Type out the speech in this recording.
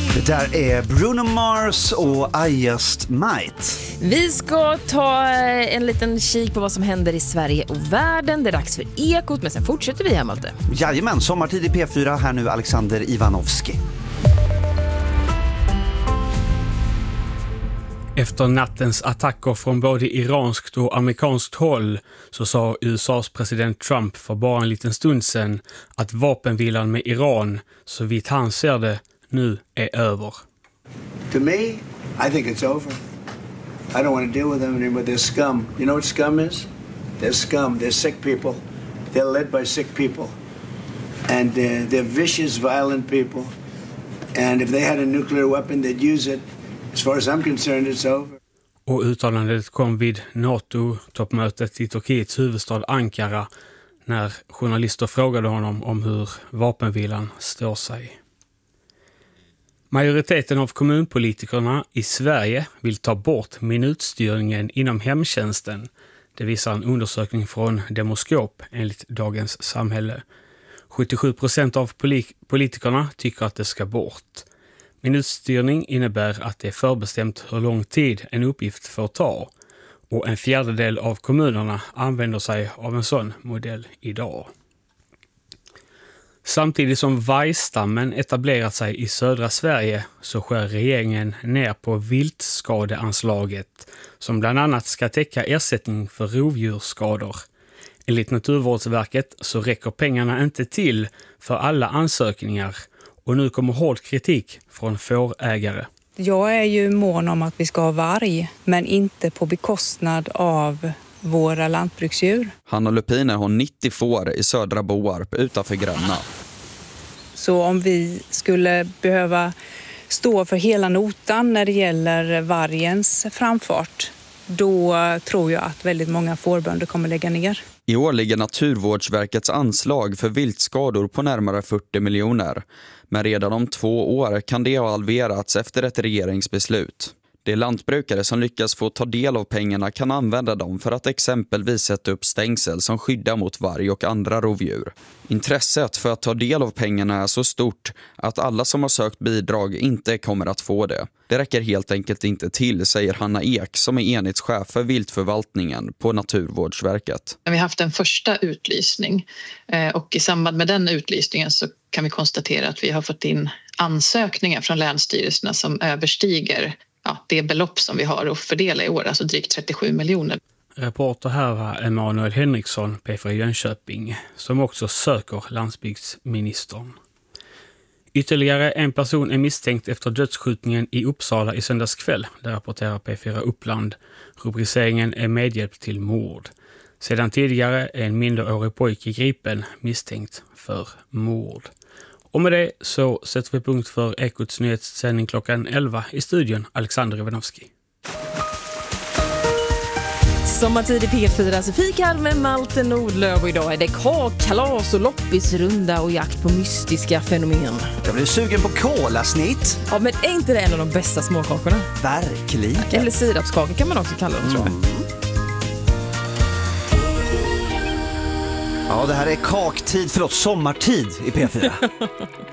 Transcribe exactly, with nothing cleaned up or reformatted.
Det där är Bruno Mars och I Just Might. Vi ska ta en liten kik på vad som händer i Sverige och världen. Det är dags för Ekot, men sen fortsätter vi här, Malte. Jajamän, sommartid i P fyra. Här nu Alexander Ivanovski. Efter nattens attacker från både iranskt och amerikanskt håll så sa U S A:s president Trump för bara en liten stund sedan att vapenvilan med Iran, så vitt han ser det, nu är över. To me, I think it's over. I don't want to deal with them anymore. They're scum. You know what scum is? They're scum. They're sick people. They're led by sick people. And uh, they're vicious, violent people. And if they had a nuclear weapon, they'd use it. As far as I'm concerned, it's over. Och uttalandet kom vid NATO-toppmötet i Turkiets huvudstad Ankara när journalister frågade honom om hur vapenvilan står sig. Majoriteten av kommunpolitikerna i Sverige vill ta bort minutstyrningen inom hemtjänsten. Det visar en undersökning från Demoskop enligt Dagens Samhälle. sjuttiosju procent av politikerna tycker att det ska bort. Minutstyrning innebär att det är förbestämt hur lång tid en uppgift får ta, och en fjärdedel av kommunerna använder sig av en sån modell idag. Samtidigt som vargstammen etablerat sig i södra Sverige så skär regeringen ner på viltskadeanslaget som bland annat ska täcka ersättning för rovdjursskador. Enligt Naturvårdsverket så räcker pengarna inte till för alla ansökningar, och nu kommer hård kritik från fårägare. Jag är ju mån om att vi ska ha varg, men inte på bekostnad av våra lantbruksdjur. Hanna Lupiner har nittio får i södra Boarp utanför Gränna. Så om vi skulle behöva stå för hela notan när det gäller vargens framfart, då tror jag att väldigt många fårbönder kommer lägga ner. I år ligger Naturvårdsverkets anslag för viltskador på närmare fyrtio miljoner. Men redan om två år kan det ha halverats efter ett regeringsbeslut. De lantbrukare som lyckas få ta del av pengarna kan använda dem för att exempelvis sätta upp stängsel som skyddar mot varg och andra rovdjur. Intresset för att ta del av pengarna är så stort att alla som har sökt bidrag inte kommer att få det. Det räcker helt enkelt inte till, säger Hanna Ek som är enhetschef för viltförvaltningen på Naturvårdsverket. Vi har haft en första utlysning och i samband med den utlysningen så kan vi konstatera att vi har fått in ansökningar från länsstyrelserna som överstiger ja, det belopp som vi har att fördela i år, alltså drygt trettiosju miljoner. Reporter här var Emanuel Henriksson, P fyra Jönköping, som också söker landsbygdsministern. Ytterligare en person är misstänkt efter dödsskjutningen i Uppsala i söndagskväll, där rapporterar P fyra Uppland. Rubriceringen är medhjälp till mord. Sedan tidigare är en minderårig pojke gripen misstänkt för mord. Och med det så sätter vi punkt för Ekots nyhetssändning klockan elva i studion. Alexander Ivanovski. Sommartid i P fyra, så fikar med Malte Nordlöf, och idag är det kakkalas och loppisrunda och jakt på mystiska fenomen. Jag blir sugen på kolasnitt. Ja, men är inte det en av de bästa småkakorna? Verkligen. Eller sirapskakor kan man också kalla dem, tror jag. Mm. Ja, det här är kaktid, förlåt, sommartid i P fyra.